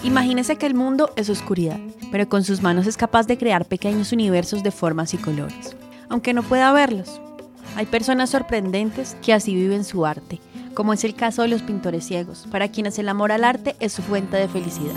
Imagínese que el mundo es oscuridad, pero con sus manos es capaz de crear pequeños universos de formas y colores, aunque no pueda verlos. Hay personas sorprendentes que así viven su arte, como es el caso de los pintores ciegos, para quienes el amor al arte es su fuente de felicidad.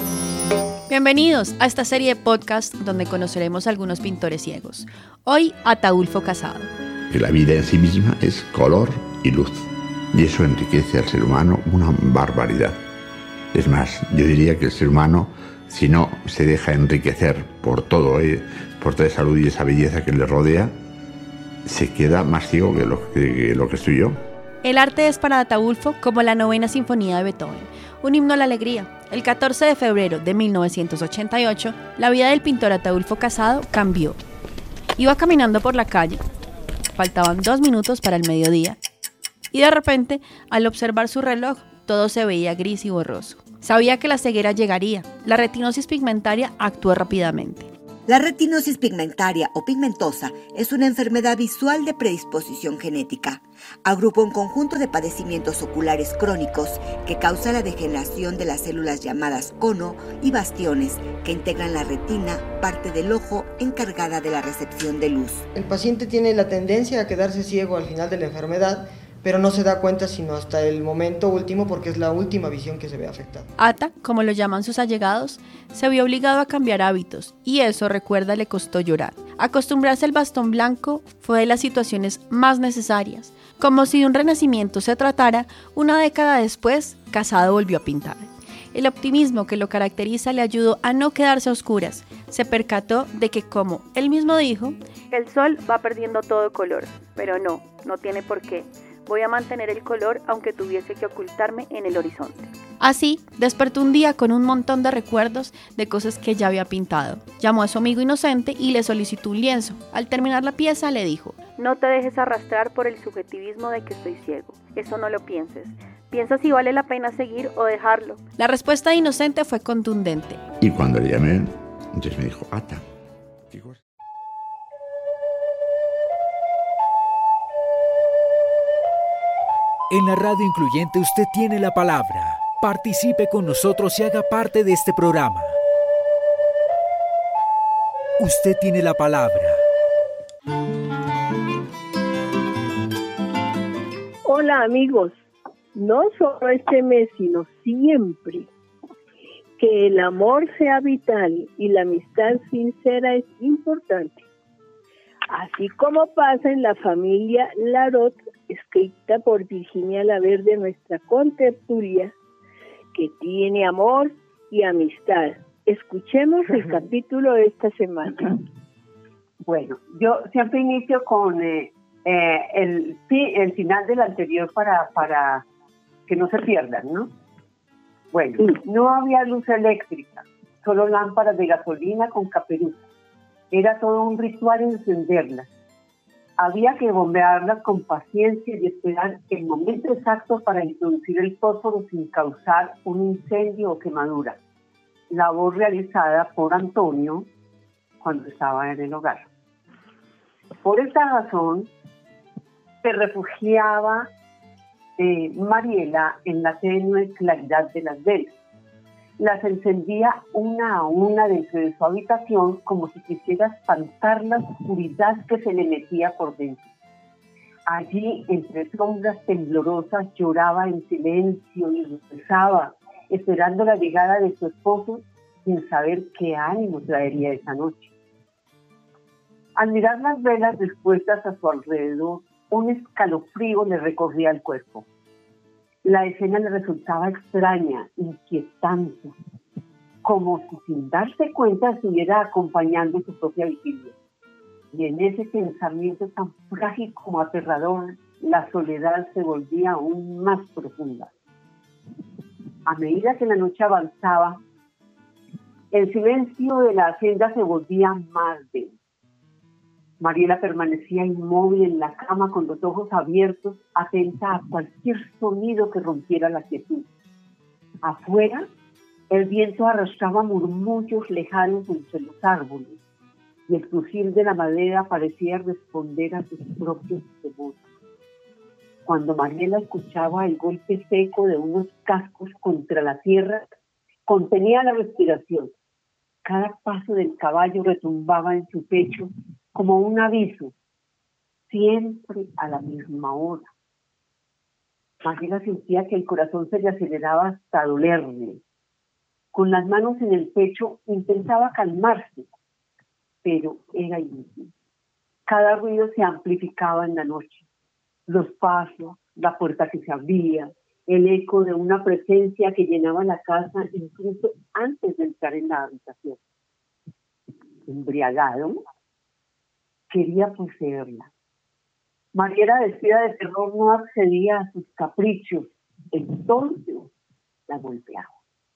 Bienvenidos a esta serie de podcast donde conoceremos a algunos pintores ciegos. Hoy, Ataúlfo Casado. Que la vida en sí misma es color y luz, y eso enriquece al ser humano una barbaridad. Es más, yo diría que el ser humano, si no se deja enriquecer por todo, por toda esa luz y esa belleza que le rodea, se queda más ciego que lo que estoy yo. El arte es para Ataúlfo como la novena sinfonía de Beethoven, un himno a la alegría. El 14 de febrero de 1988, la vida del pintor Ataúlfo Casado cambió. Iba caminando por la calle, faltaban 2 minutos para el mediodía, y de repente, al observar su reloj, todo se veía gris y borroso. Sabía que la ceguera llegaría. La retinosis pigmentaria actuó rápidamente. La retinosis pigmentaria o pigmentosa es una enfermedad visual de predisposición genética. Agrupa un conjunto de padecimientos oculares crónicos que causa la degeneración de las células llamadas cono y bastiones que integran la retina, parte del ojo encargada de la recepción de luz. El paciente tiene la tendencia a quedarse ciego al final de la enfermedad, pero no se da cuenta sino hasta el momento último porque es la última visión que se ve afectada. Ata, como lo llaman sus allegados, se vio obligado a cambiar hábitos y eso, recuerda, le costó llorar. Acostumbrarse al bastón blanco fue de las situaciones más necesarias. Como si de un renacimiento se tratara, una década después, Casado volvió a pintar. El optimismo que lo caracteriza le ayudó a no quedarse a oscuras. Se percató de que, como él mismo dijo, el sol va perdiendo todo color, pero no tiene por qué. Voy a mantener el color aunque tuviese que ocultarme en el horizonte. Así, despertó un día con un montón de recuerdos de cosas que ya había pintado. Llamó a su amigo inocente y le solicitó un lienzo. Al terminar la pieza le dijo: no te dejes arrastrar por el subjetivismo de que estoy ciego. Eso no lo pienses. Piensa si vale la pena seguir o dejarlo. La respuesta de inocente fue contundente. Y cuando le llamé, entonces me dijo: Ata, chicos. En la radio incluyente usted tiene la palabra. Participe con nosotros y haga parte de este programa. Usted tiene la palabra. Hola amigos, no solo este mes, sino siempre. Que el amor sea vital y la amistad sincera es importante. Así como pasa en la familia Larot, escrita por Virginia Laverde, nuestra contertulia, que tiene amor y amistad. Escuchemos el capítulo de esta semana. Bueno, yo siempre inicio con el final del anterior para que no se pierdan, ¿no? Bueno, no había luz eléctrica, solo lámparas de gasolina con caperuza. Era todo un ritual encenderlas. Había que bombearlas con paciencia y esperar el momento exacto para introducir el fósforo sin causar un incendio o quemadura. Labor realizada por Antonio cuando estaba en el hogar. Por esta razón, se refugiaba Mariela en la tenue claridad de las velas. Las encendía una a una dentro de su habitación como si quisiera espantar la oscuridad que se le metía por dentro. Allí, entre sombras temblorosas, lloraba en silencio y rezaba, esperando la llegada de su esposo sin saber qué ánimo traería esa noche. Al mirar las velas dispuestas a su alrededor, un escalofrío le recorría el cuerpo. La escena le resultaba extraña, inquietante, como si sin darse cuenta estuviera acompañando su propia vigilia. Y en ese pensamiento tan frágil como aterrador, la soledad se volvía aún más profunda. A medida que la noche avanzaba, el silencio de la hacienda se volvía más denso. Mariela permanecía inmóvil en la cama con los ojos abiertos, atenta a cualquier sonido que rompiera la quietud. Afuera, el viento arrastraba murmullos lejanos entre los árboles y el crujir de la madera parecía responder a sus propios temores. Cuando Mariela escuchaba el golpe seco de unos cascos contra la tierra, Contenía la respiración. Cada paso del caballo retumbaba en su pecho como un aviso, siempre a la misma hora. Mariela sentía que el corazón se le aceleraba hasta dolerle. Con las manos en el pecho intentaba calmarse, pero era inútil. Cada ruido se amplificaba en la noche. Los pasos, la puerta que se abría, el eco de una presencia que llenaba la casa incluso antes de entrar en la habitación. Embriagado, quería poseerla. Mariela, vestida de terror, no accedía a sus caprichos. Entonces la golpeaba.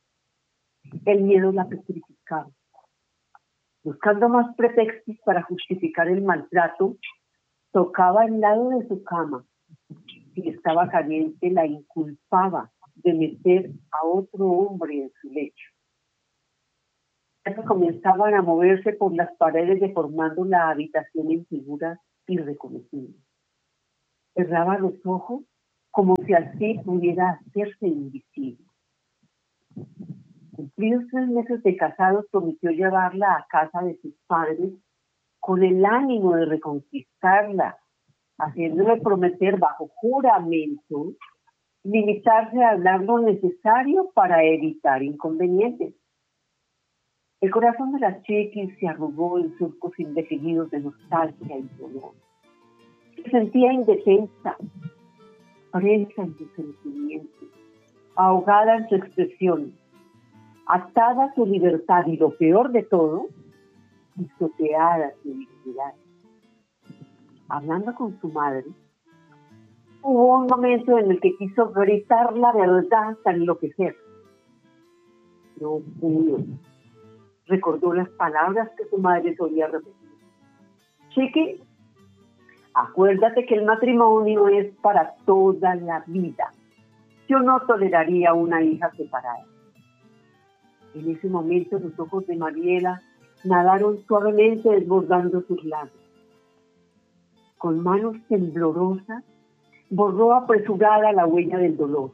El miedo la petrificaba. Buscando más pretextos para justificar el maltrato, tocaba el lado de su cama. Si estaba caliente, la inculpaba de meter a otro hombre en su lecho. Ellos comenzaban a moverse por las paredes, deformando la habitación en figuras irreconocibles. Cerraba los ojos como si así pudiera hacerse invisible. Cumplidos 3 meses de casados, prometió llevarla a casa de sus padres con el ánimo de reconquistarla, haciéndole prometer bajo juramento limitarse a hablar lo necesario para evitar inconvenientes. El corazón de la chiquis se arrugó en surcos indefinidos de nostalgia y dolor. Se sentía indefensa, presa en sus sentimientos, ahogada en su expresión, atada a su libertad y, lo peor de todo, pisoteada su dignidad. Hablando con su madre, hubo un momento en el que quiso gritar la verdad hasta enloquecer. No pudo. Recordó las palabras que su madre solía repetir. Chiqui, acuérdate que el matrimonio es para toda la vida. Yo no toleraría una hija separada. En ese momento los ojos de Mariela nadaron suavemente desbordando sus labios. Con manos temblorosas, borró apresurada la huella del dolor.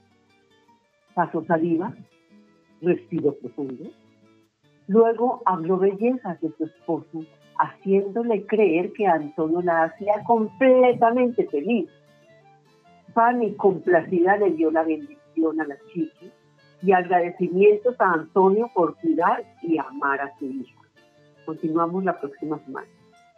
Pasó saliva, respiró profundo. Luego habló bellezas de su esposo, haciéndole creer que Antonio la hacía completamente feliz. Fanny, complacida, le dio la bendición a la chiqui y agradecimientos a Antonio por cuidar y amar a su hija. Continuamos la próxima semana.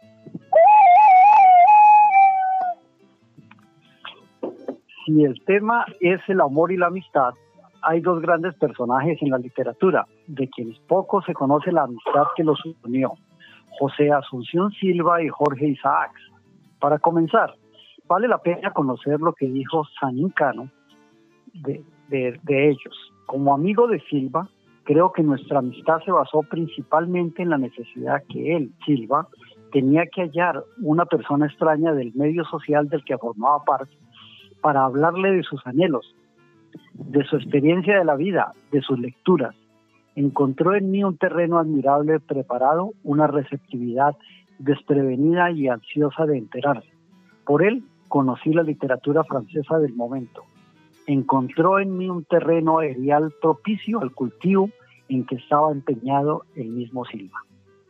Si el tema es el amor y la amistad, hay 2 grandes personajes en la literatura, de quienes poco se conoce la amistad que los unió: José Asunción Silva y Jorge Isaacs. Para comenzar, vale la pena conocer lo que dijo Sanín Cano de ellos. Como amigo de Silva, creo que nuestra amistad se basó principalmente en la necesidad que él, Silva, tenía que hallar una persona extraña del medio social del que formaba parte para hablarle de sus anhelos, de su experiencia de la vida, de sus lecturas. Encontró en mí un terreno admirable preparado, una receptividad desprevenida y ansiosa de enterarse. Por él conocí la literatura francesa del momento. Encontró en mí un terreno aerial propicio al cultivo en que estaba empeñado el mismo Silva.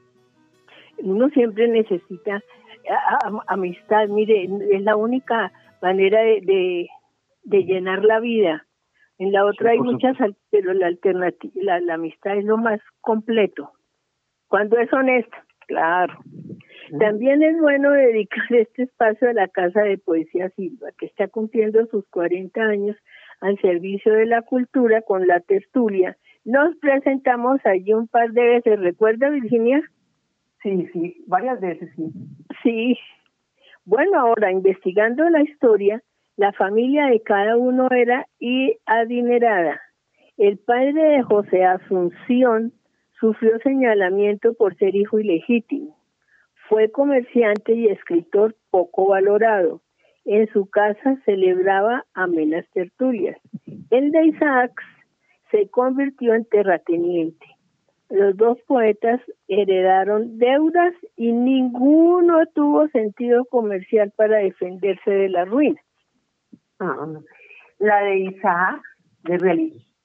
Uno siempre necesita amistad. Mire, es la única manera de llenar la vida. En la otra hay muchas, pero la alternativa, la amistad es lo más completo. Cuando es honesta, claro. También es bueno dedicar este espacio a la Casa de Poesía Silva, que está cumpliendo sus 40 años al servicio de la cultura con la tertulia. Nos presentamos allí un par de veces, ¿recuerda, Virginia? Sí, varias veces, sí. Sí. Bueno, ahora, investigando la historia, la familia de cada uno era adinerada. El padre de José Asunción sufrió señalamiento por ser hijo ilegítimo. Fue comerciante y escritor poco valorado. En su casa celebraba amenas tertulias. El de Isaacs se convirtió en terrateniente. Los 2 poetas heredaron deudas y ninguno tuvo sentido comercial para defenderse de la ruina. La de Isaac,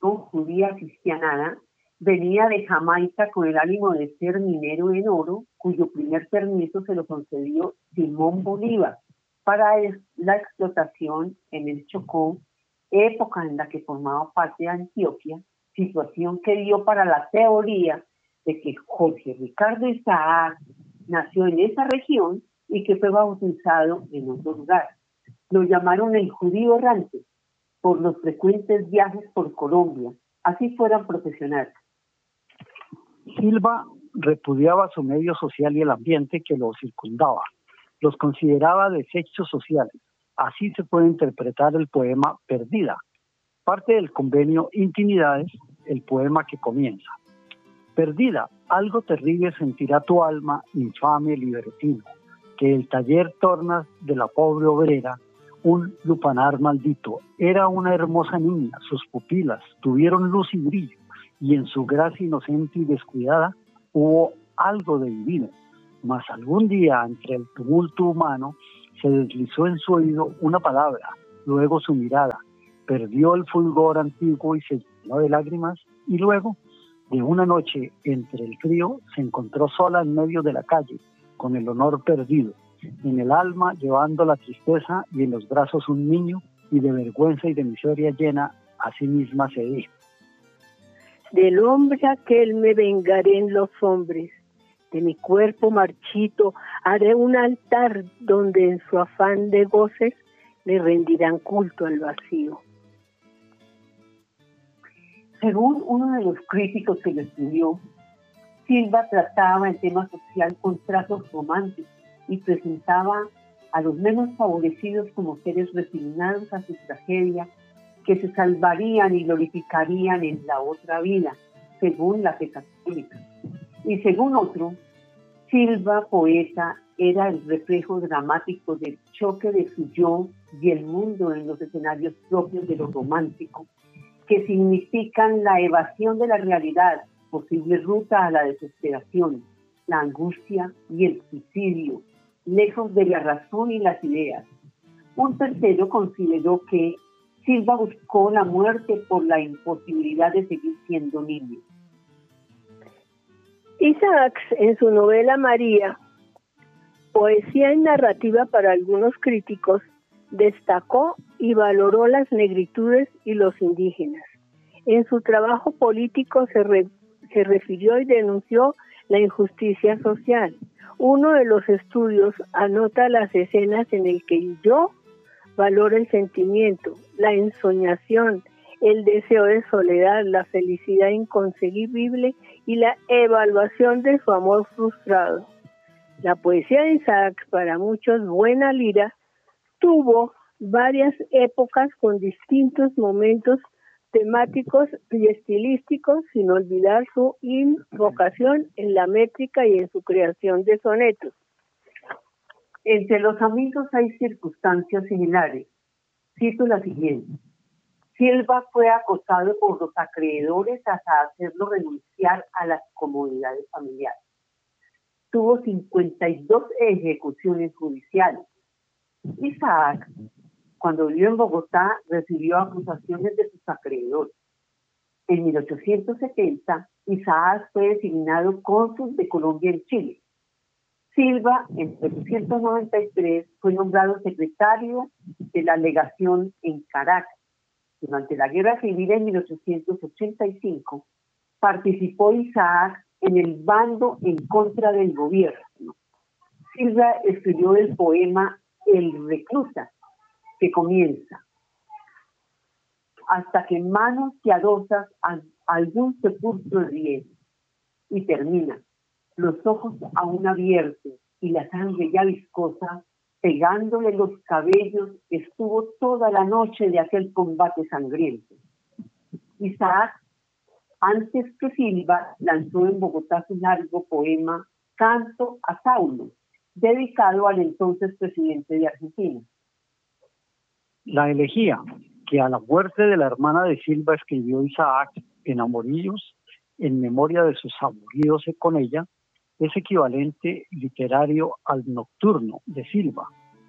judía cristianada, venía de Jamaica con el ánimo de ser minero en oro, cuyo primer permiso se lo concedió Simón Bolívar para la explotación en el Chocó, época en la que formaba parte de Antioquia, situación que dio para la teoría de que Jorge Ricardo Isaac nació en esa región y que fue bautizado en otro lugar. Lo llamaron el judío errante por los frecuentes viajes por Colombia, así fueran profesionales. Silva repudiaba su medio social y el ambiente que lo circundaba. Los consideraba desechos sociales. Así se puede interpretar el poema Perdida, parte del convenio Intimidades, el poema que comienza. Perdida, algo terrible sentirá tu alma, infame libertino, que el taller tornas de la pobre obrera, un lupanar maldito. Era una hermosa niña, sus pupilas tuvieron luz y brillo, y en su gracia inocente y descuidada hubo algo de divino. Mas algún día, entre el tumulto humano, se deslizó en su oído una palabra, luego su mirada, perdió el fulgor antiguo y se llenó de lágrimas, y luego, de una noche, entre el frío, se encontró sola en medio de la calle, con el honor perdido, en el alma llevando la tristeza y en los brazos un niño, y de vergüenza y de miseria llena, a sí misma se dijo: del hombre aquel me vengaré en los hombres, de mi cuerpo marchito haré un altar donde en su afán de goces le rendirán culto al vacío. Según uno de los críticos que lo estudió, Silva trataba el tema social con trazos románticos y presentaba a los menos favorecidos como seres resignados a su tragedia, que se salvarían y glorificarían en la otra vida, según la fe católica. Y según otro, Silva, poeta, era el reflejo dramático del choque de su yo y el mundo en los escenarios propios de lo romántico, que significan la evasión de la realidad, posible ruta a la desesperación, la angustia y el suicidio, lejos de la razón y las ideas. Un tercero consideró que Silva buscó la muerte por la imposibilidad de seguir siendo niño. Isaacs, en su novela María, poesía y narrativa para algunos críticos, destacó y valoró las negritudes y los indígenas. En su trabajo político se refirió y denunció la injusticia social. Uno de los estudios anota las escenas en el que el yo valora el sentimiento, la ensoñación, el deseo de soledad, la felicidad inconcebible y la evaluación de su amor frustrado. La poesía de Isaac, para muchos buena lira, tuvo varias épocas con distintos momentos temáticos y estilísticos, sin olvidar su invocación en la métrica y en su creación de sonetos. Entre los amigos hay circunstancias similares. Cito la siguiente. Silva fue acosado por los acreedores hasta hacerlo renunciar a las comodidades familiares. Tuvo 52 ejecuciones judiciales. Isaac, cuando vivió en Bogotá, recibió acusaciones de sus acreedores. En 1870, Isaac fue designado cónsul de Colombia en Chile. Silva, en 1893, fue nombrado secretario de la legación en Caracas. Durante la Guerra Civil en 1885, participó Isaac en el bando en contra del gobierno. Silva escribió el poema El Recluta, que comienza: hasta que manos piadosas algún sepulcro riego, y termina: los ojos aún abiertos y la sangre ya viscosa, pegándole los cabellos, estuvo toda la noche de aquel combate sangriento. Isaac, antes que Silva, lanzó en Bogotá su largo poema Canto a Saulo, dedicado al entonces presidente de Argentina. La elegía, que a la muerte de la hermana de Silva escribió Isaac en Amorillos, en memoria de sus amoríos con ella, es equivalente literario al Nocturno de Silva.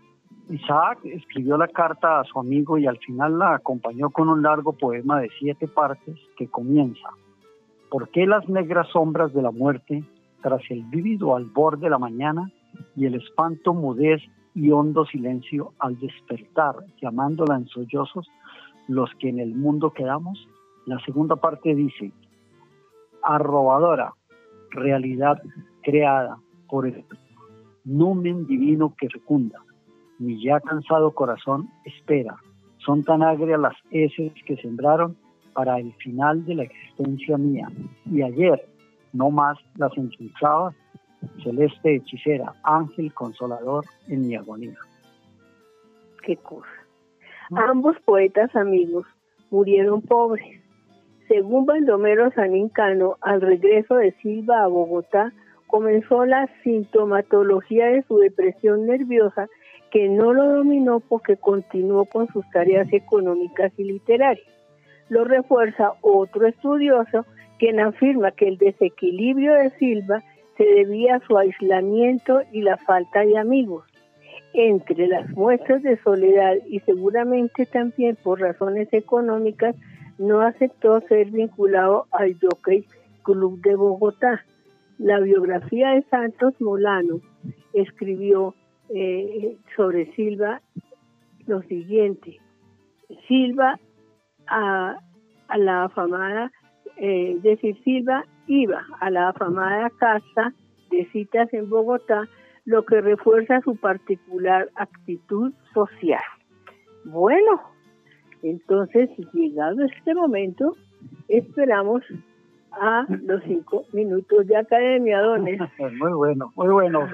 Isaac escribió la carta a su amigo y al final la acompañó con un largo poema de 7 partes que comienza: ¿por qué las negras sombras de la muerte, tras el vívido albor de la mañana y el espanto mudez y hondo silencio al despertar, llamándola en sollozos, los que en el mundo quedamos? La segunda parte dice: arrobadora, realidad creada por el numen divino que fecunda, mi ya cansado corazón espera, son tan agrias las heces que sembraron para el final de la existencia mía, y ayer no más las endulzaba, celeste hechicera, ángel consolador en mi agonía. Qué cosa. Ambos poetas amigos murieron pobres. Según Baldomero Sanincano, al regreso de Silva a Bogotá, comenzó la sintomatología de su depresión nerviosa, que no lo dominó porque continuó con sus tareas económicas y literarias. Lo refuerza otro estudioso, quien afirma que el desequilibrio de Silva se debía a su aislamiento y la falta de amigos. Entre las muestras de soledad y seguramente también por razones económicas, no aceptó ser vinculado al Jockey Club de Bogotá. La biografía de Santos Molano escribió sobre Silva lo siguiente: Silva a la afamada, Silva iba a la afamada casa de citas en Bogotá, lo que refuerza su particular actitud social. Bueno, entonces, llegado este momento, esperamos a los 5 minutos de academia, dones. Muy bueno, muy bueno.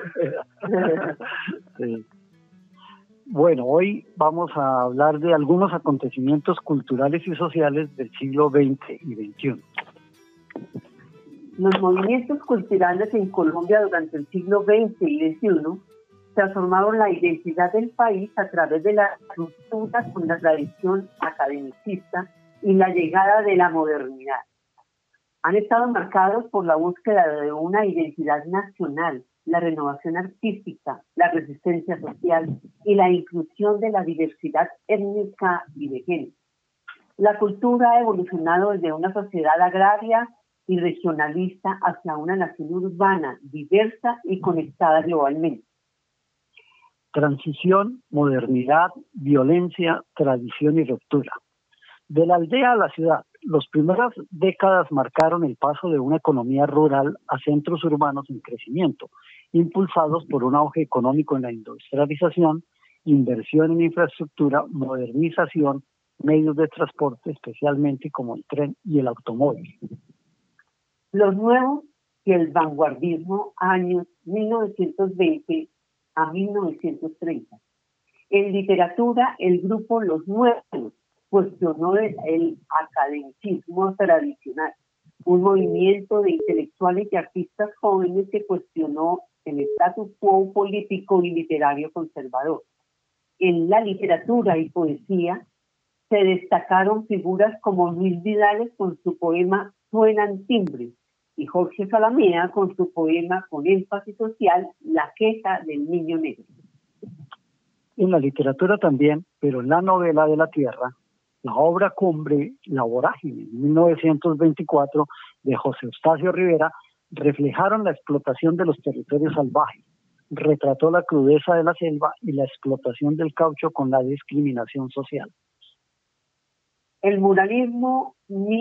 Sí. Bueno, hoy vamos a hablar de algunos acontecimientos culturales y sociales del siglo XX y XXI. Los movimientos culturales en Colombia durante el siglo XX y XXI transformaron la identidad del país a través de la ruptura con la tradición academicista y la llegada de la modernidad. Han estado marcados por la búsqueda de una identidad nacional, la renovación artística, la resistencia social y la inclusión de la diversidad étnica y de género. La cultura ha evolucionado desde una sociedad agraria y regionalista hacia una nación urbana, diversa y conectada globalmente. Transición, modernidad, violencia, tradición y ruptura. De la aldea a la ciudad, las primeras décadas marcaron el paso de una economía rural a centros urbanos en crecimiento, impulsados por un auge económico en la industrialización, inversión en infraestructura, modernización, medios de transporte, especialmente como el tren y el automóvil. Los nuevos y el vanguardismo, años 1920 a 1930. En literatura, el grupo Los Nuevos cuestionó el academicismo tradicional, un movimiento de intelectuales y artistas jóvenes que cuestionó el status quo político y literario conservador. En la literatura y poesía se destacaron figuras como Luis Vidales con su poema Suenan timbres y Jorge Salamea con su poema con énfasis social La queja del niño negro. En la literatura también, pero en la novela de la tierra, la obra cumbre La vorágine, en 1924, de José Eustacio Rivera, reflejaron la explotación de los territorios salvajes, retrató la crudeza de la selva y la explotación del caucho con la discriminación social. El muralismo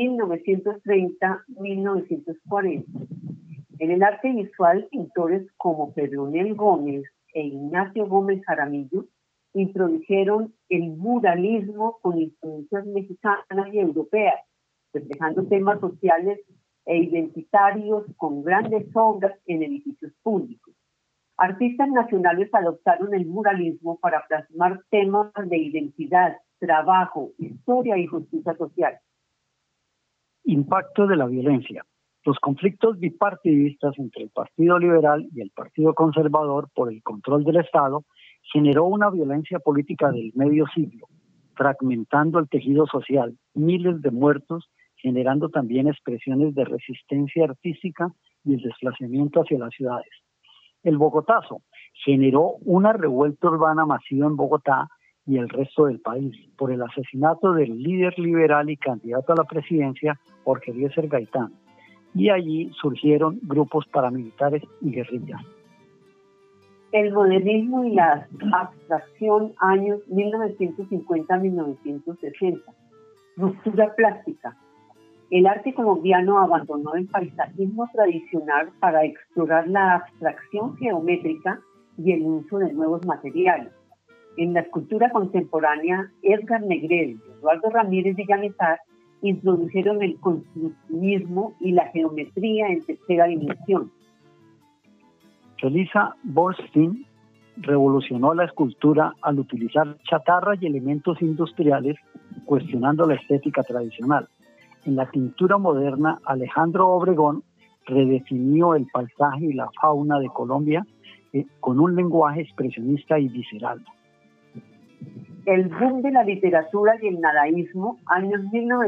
1930-1940. En el arte visual, pintores como Pedronel Gómez e Ignacio Gómez Jaramillo introdujeron el muralismo con influencias mexicanas y europeas, reflejando temas sociales e identitarios con grandes obras en edificios públicos. Artistas nacionales adoptaron el muralismo para plasmar temas de identidad, trabajo, historia y justicia social. Impacto de la violencia. Los conflictos bipartidistas entre el Partido Liberal y el Partido Conservador por el control del Estado generó una violencia política del medio siglo, fragmentando el tejido social, miles de muertos, generando también expresiones de resistencia artística y el desplazamiento hacia las ciudades. El Bogotazo generó una revuelta urbana masiva en Bogotá y el resto del país por el asesinato del líder liberal y candidato a la presidencia, Jorge Eliezer Gaitán. Y allí surgieron grupos paramilitares y guerrillas. El modernismo y la abstracción, años 1950-1960. Ruptura plástica. El arte colombiano abandonó el paisajismo tradicional para explorar la abstracción geométrica y el uso de nuevos materiales. En la escultura contemporánea, Edgar Negrete y Eduardo Ramírez Villamizar introdujeron el constructivismo y la geometría en tercera dimensión. Felisa Bornstein revolucionó la escultura al utilizar chatarra y elementos industriales, cuestionando la estética tradicional. En la pintura moderna, Alejandro Obregón redefinió el paisaje y la fauna de Colombia con un lenguaje expresionista y visceral. El boom de la literatura y el nadaísmo, años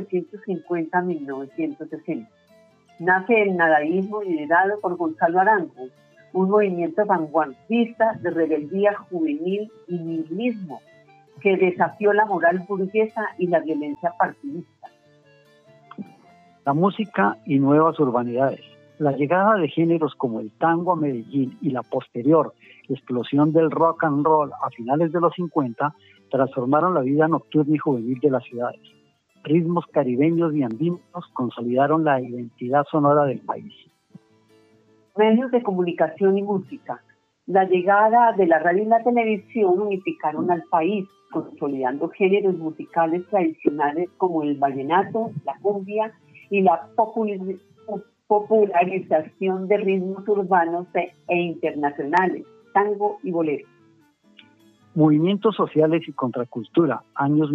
1950-1960. Nace el nadaísmo liderado por Gonzalo Arango, un movimiento vanguardista de rebeldía juvenil y nihilismo que desafió la moral burguesa y la violencia partidista. La música y nuevas urbanidades. La llegada de géneros como el tango a Medellín y la posterior explosión del rock and roll a finales de los 50 transformaron la vida nocturna y juvenil de las ciudades. Ritmos caribeños y andinos consolidaron la identidad sonora del país. Medios de comunicación y música. La llegada de la radio y la televisión unificaron al país, consolidando géneros musicales tradicionales como el vallenato, la cumbia y la popularización de ritmos urbanos e internacionales, tango y bolero. Movimientos sociales y contracultura, años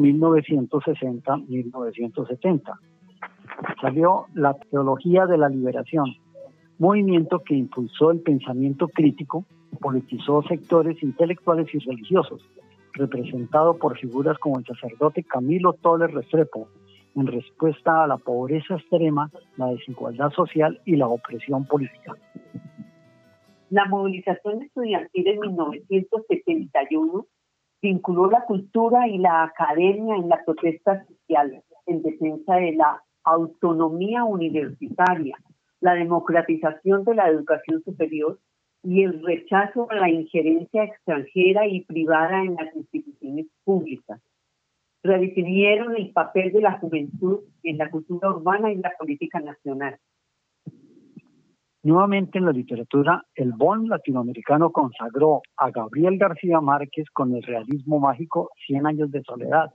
1960-1970. Salió la teología de la liberación, movimiento que impulsó el pensamiento crítico, politizó sectores intelectuales y religiosos, representado por figuras como el sacerdote Camilo Toller Restrepo, en respuesta a la pobreza extrema, la desigualdad social y la opresión política. La movilización estudiantil en 1971 vinculó la cultura y la academia en la protesta social en defensa de la autonomía universitaria, la democratización de la educación superior y el rechazo a la injerencia extranjera y privada en las instituciones públicas. Redefinieron el papel de la juventud en la cultura urbana y la política nacional. Nuevamente en la literatura, el BON latinoamericano consagró a Gabriel García Márquez con el realismo mágico 100 años de soledad,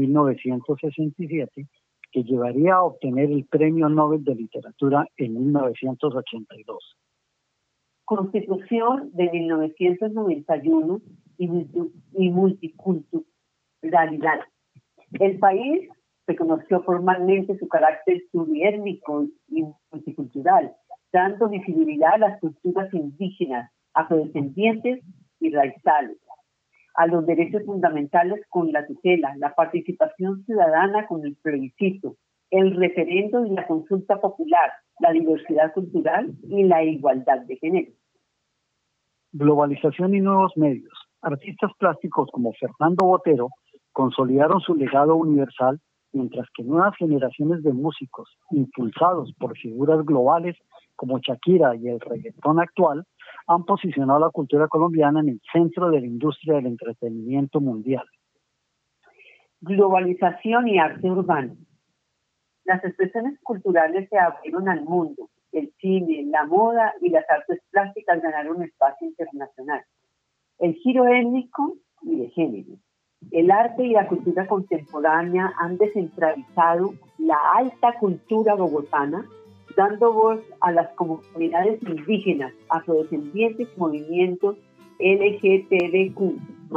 1967, que llevaría a obtener el Premio Nobel de Literatura en 1982. Constitución de 1991 y multiculturalidad. El país reconoció formalmente su carácter pluriétnico y multicultural, dando visibilidad a las culturas indígenas, afrodescendientes y raizales, a los derechos fundamentales con la tutela, la participación ciudadana con el plebiscito, el referendo y la consulta popular, la diversidad cultural y la igualdad de género. Globalización y nuevos medios. Artistas plásticos como Fernando Botero consolidaron su legado universal, mientras que nuevas generaciones de músicos, impulsados por figuras globales como Shakira y el reggaetón actual, han posicionado a la cultura colombiana en el centro de la industria del entretenimiento mundial. Globalización y arte urbano. Las expresiones culturales se abrieron al mundo. El cine, la moda y las artes plásticas ganaron espacio internacional. El giro étnico y de género. El arte y la cultura contemporánea han descentralizado la alta cultura bogotana, dando voz a las comunidades indígenas, afrodescendientes y movimientos LGTBQ+,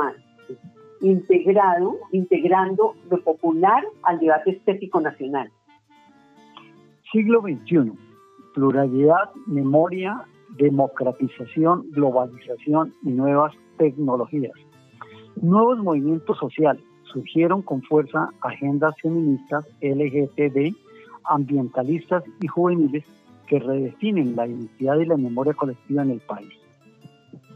integrando lo popular al debate estético nacional. Siglo XXI. Pluralidad, memoria, democratización, globalización y nuevas tecnologías. Nuevos movimientos sociales. Surgieron con fuerza agendas feministas, LGTB, ambientalistas y juveniles que redefinen la identidad y la memoria colectiva en el país.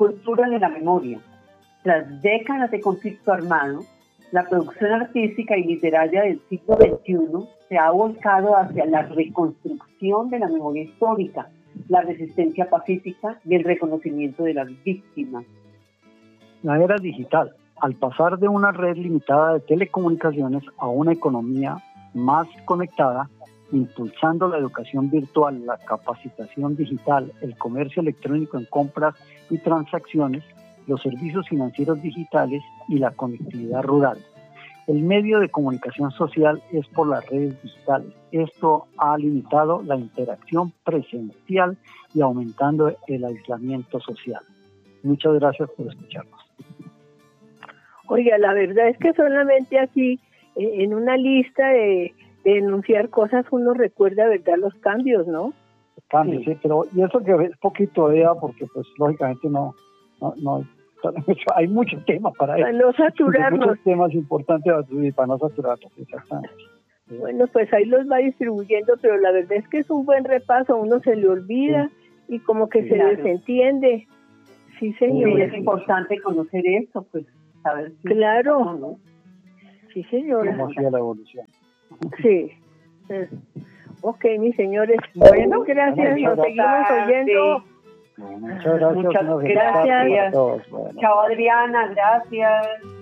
cultura de la memoria. Tras décadas de conflicto armado, la producción artística y literaria del siglo XXI se ha volcado hacia la reconstrucción de la memoria histórica, la resistencia pacífica y el reconocimiento de las víctimas. La era digital, al pasar de una red limitada de telecomunicaciones a una economía más conectada, impulsando la educación virtual, la capacitación digital, el comercio electrónico en compras y transacciones, los servicios financieros digitales y la conectividad rural. El medio de comunicación social es por las redes digitales. Esto ha limitado la interacción presencial y aumentando el aislamiento social. Muchas gracias por escucharnos. Oiga, la verdad es que solamente así, en una lista de enunciar cosas, uno recuerda, ¿verdad?, los cambios, ¿no? Cambios, sí, pero y eso que es poquito, porque pues lógicamente no hay muchos temas para eso. Para no saturarnos. Muchos temas importantes para no saturarnos, exactamente. Bueno, pues ahí los va distribuyendo, pero la verdad es que es un buen repaso, uno se le olvida y como que se desentiende. Sí, señor. Sí, es importante conocer eso, pues, saber. Claro. ¿no? Sí, señora. Cómo hacía la evolución. Sí. Ok, mis señores. Bueno, gracias. Nos seguimos oyendo. Muchas gracias. Muchas gracias. A todos. Bueno. Chao, Adriana, gracias.